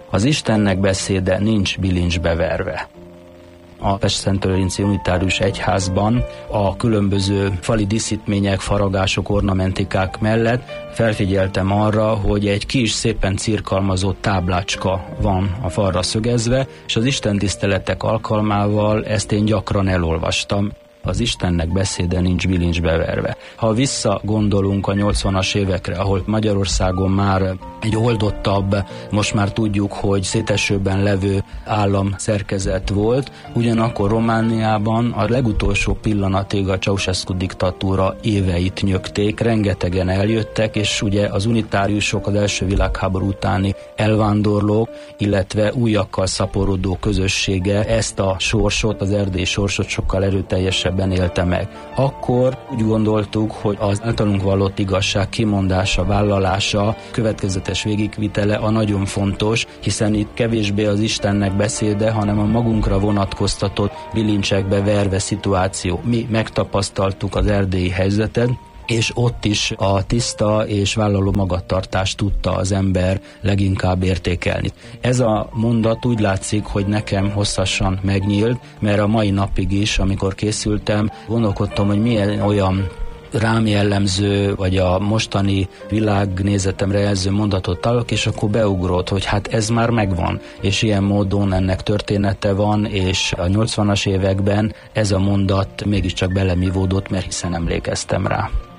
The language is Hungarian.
Az Istennek beszéde nincs bilincsbe verve. A Pest-Szent-Lőrinci Unitárius Egyházban a különböző fali díszítmények, faragások, ornamentikák mellett felfigyeltem arra, hogy egy kis, szépen cirkalmazott táblácska van a falra szögezve, és az istentiszteletek alkalmával ezt én gyakran elolvastam. Az Istennek beszéde nincs bilincsbe verve. Ha visszagondolunk a 80-as évekre, ahol Magyarországon már egy oldottabb, most már tudjuk, hogy szétesőben levő államszerkezet volt, ugyanakkor Romániában a legutolsó pillanatig a Ceausescu diktatúra éveit nyögték, rengetegen eljöttek, és ugye az unitáriusok, az első világháború utáni elvándorlók, illetve újakkal szaporodó közössége ezt a sorsot, az erdélyi sorsot sokkal erőteljesebben élte meg. Akkor úgy gondoltuk, hogy az általunk vallott igazság kimondása, vállalása, következetes végigvitele a nagyon fontos, hiszen itt kevésbé az Istennek beszéde, hanem a magunkra vonatkoztatott bilincsekbe verve szituáció. Mi megtapasztaltuk az erdélyi helyzetet, és ott is a tiszta és vállaló magatartást tudta az ember leginkább értékelni. Ez a mondat úgy látszik, hogy nekem hosszasan megnyílt, mert a mai napig is, amikor készültem, gondolkodtam, hogy milyen olyan rám jellemző, vagy a mostani világnézetemre jelző mondatot találok, és akkor beugrott, hogy hát ez már megvan, és ilyen módon ennek története van, és a 80-as években ez a mondat mégiscsak belemívódott, mert hiszen emlékeztem rá.